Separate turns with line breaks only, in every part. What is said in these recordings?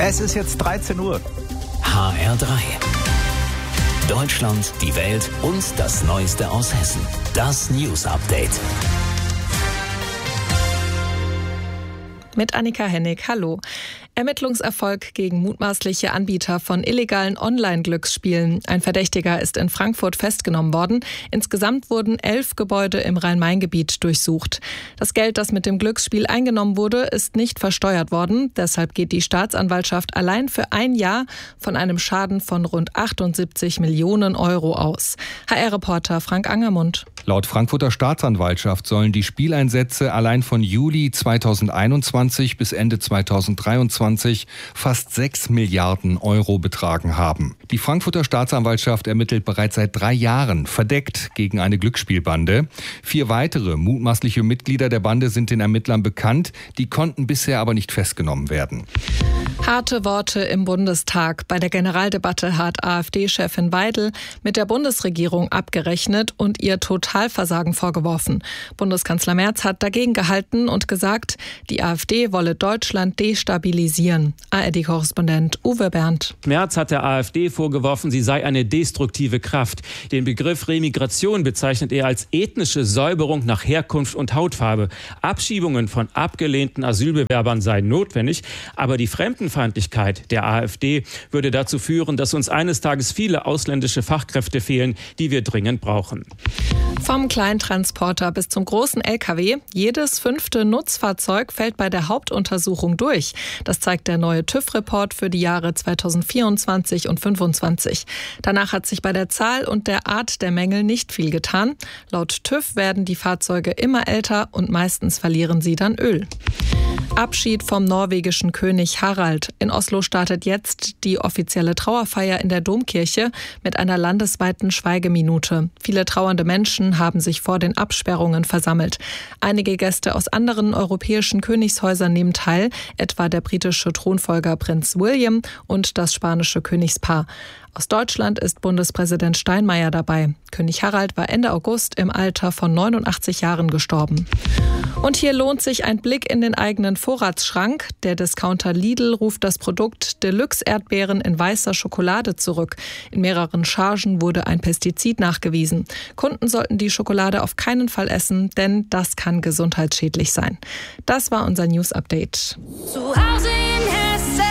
Es ist jetzt 13 Uhr.
HR3. Deutschland, die Welt und das Neueste aus Hessen. Das News Update.
Mit Annika Hennig, hallo. Ermittlungserfolg gegen mutmaßliche Anbieter von illegalen Online-Glücksspielen. Ein Verdächtiger ist in Frankfurt festgenommen worden. Insgesamt wurden 11 Gebäude im Rhein-Main-Gebiet durchsucht. Das Geld, das mit dem Glücksspiel eingenommen wurde, ist nicht versteuert worden. Deshalb geht die Staatsanwaltschaft allein für ein Jahr von einem Schaden von rund 78 Millionen Euro aus. HR-Reporter Frank Angermund.
Laut Frankfurter Staatsanwaltschaft sollen die Spieleinsätze allein von Juli 2021 bis Ende 2023 fast 6 Milliarden Euro betragen haben. Die Frankfurter Staatsanwaltschaft ermittelt bereits seit 3 Jahren verdeckt gegen eine Glücksspielbande. 4 weitere mutmaßliche Mitglieder der Bande sind den Ermittlern bekannt. Die konnten bisher aber nicht festgenommen werden.
Harte Worte im Bundestag. Bei der Generaldebatte hat AfD-Chefin Weidel mit der Bundesregierung abgerechnet und ihr Totalversagen vorgeworfen. Bundeskanzler Merz hat dagegen gehalten und gesagt, die AfD wolle Deutschland destabilisieren. ARD-Korrespondent Uwe Berndt.
Merz hat der AfD vorgeworfen, sie sei eine destruktive Kraft. Den Begriff Remigration bezeichnet er als ethnische Säuberung nach Herkunft und Hautfarbe. Abschiebungen von abgelehnten Asylbewerbern seien notwendig, aber die Fremdenfeindlichkeit der AfD würde dazu führen, dass uns eines Tages viele ausländische Fachkräfte fehlen, die wir dringend brauchen.
Vom Kleintransporter bis zum großen LKW, jedes 5. Nutzfahrzeug fällt bei der Hauptuntersuchung durch. Das zeigt der neue TÜV-Report für die Jahre 2024 und 2025. Danach hat sich bei der Zahl und der Art der Mängel nicht viel getan. Laut TÜV werden die Fahrzeuge immer älter und meistens verlieren sie dann Öl. Abschied vom norwegischen König Harald. In Oslo startet jetzt die offizielle Trauerfeier in der Domkirche mit einer landesweiten Schweigeminute. Viele trauernde Menschen haben sich vor den Absperrungen versammelt. Einige Gäste aus anderen europäischen Königshäusern nehmen teil, etwa der britische Thronfolger Prinz William und das spanische Königspaar. Aus Deutschland ist Bundespräsident Steinmeier dabei. König Harald war Ende August im Alter von 89 Jahren gestorben. Und hier lohnt sich ein Blick in den eigenen Vorratsschrank. Der Discounter Lidl ruft das Produkt Deluxe Erdbeeren in weißer Schokolade zurück. In mehreren Chargen wurde ein Pestizid nachgewiesen. Kunden sollten die Schokolade auf keinen Fall essen, denn das kann gesundheitsschädlich sein. Das war unser News Update.
Zu Hause in Hessen.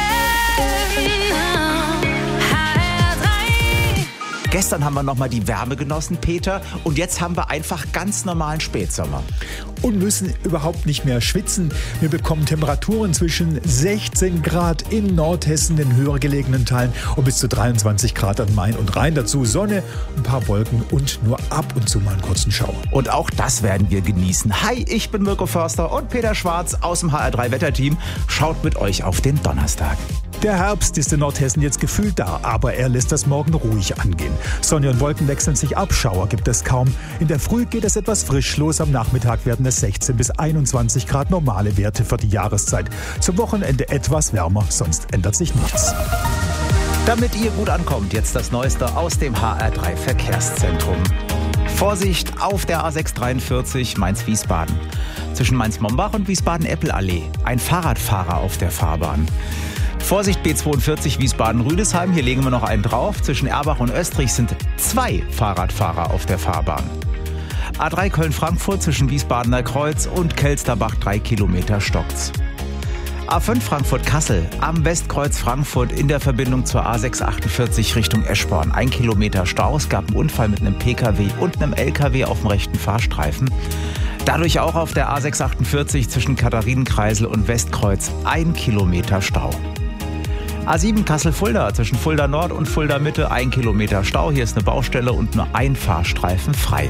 Gestern haben wir nochmal die Wärme genossen, Peter. Und jetzt haben wir einfach ganz normalen Spätsommer.
Und müssen überhaupt nicht mehr schwitzen. Wir bekommen Temperaturen zwischen 16 Grad in Nordhessen, den höher gelegenen Teilen, und bis zu 23 Grad an Main und Rhein. Dazu Sonne, ein paar Wolken und nur ab und zu mal einen kurzen Schauer.
Und auch das werden wir genießen. Hi, ich bin Mirko Förster und Peter Schwarz aus dem HR3-Wetterteam schaut mit euch auf den Donnerstag.
Der Herbst ist in Nordhessen jetzt gefühlt da, aber er lässt das morgen ruhig angehen. Sonne und Wolken wechseln sich ab, Schauer gibt es kaum. In der Früh geht es etwas frisch los, am Nachmittag werden es 16 bis 21 Grad, normale Werte für die Jahreszeit. Zum Wochenende etwas wärmer, sonst ändert sich nichts.
Damit ihr gut ankommt, jetzt das Neueste aus dem HR3 Verkehrszentrum. Vorsicht auf der A643 Mainz-Wiesbaden. Zwischen Mainz-Mombach und Wiesbaden-Eppel-Allee. Ein Fahrradfahrer auf der Fahrbahn. Vorsicht B42 Wiesbaden-Rüdesheim, hier legen wir noch einen drauf. Zwischen Erbach und Österreich sind 2 Fahrradfahrer auf der Fahrbahn. A3 Köln-Frankfurt zwischen Wiesbadener Kreuz und Kelsterbach 3 Kilometer stockt's. A5 Frankfurt-Kassel am Westkreuz Frankfurt in der Verbindung zur A648 Richtung Eschborn. 1 Kilometer Stau, es gab einen Unfall mit einem Pkw und einem Lkw auf dem rechten Fahrstreifen. Dadurch auch auf der A648 zwischen Katharinenkreisel und Westkreuz 1 Kilometer Stau. A7 Kassel-Fulda zwischen Fulda Nord und Fulda Mitte 1 Kilometer Stau. Hier ist eine Baustelle und nur ein Fahrstreifen frei.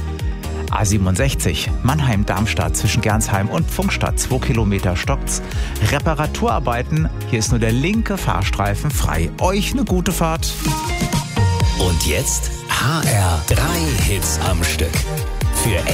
A67 Mannheim-Darmstadt zwischen Gernsheim und Pfungstadt 2 Kilometer stockt's. Reparaturarbeiten, hier ist nur der linke Fahrstreifen frei. Euch eine gute Fahrt.
Und jetzt HR3 Hits am Stück. Für